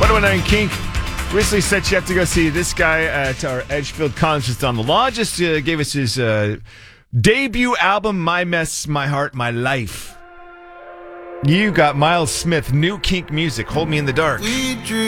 101.9 Kink recently set you up to go see this guy at our Edgefield concert on the law. Just gave us his debut album, My Mess, My Heart, My Life. You got Miles Smith, new Kink music, Hold Me in the Dark.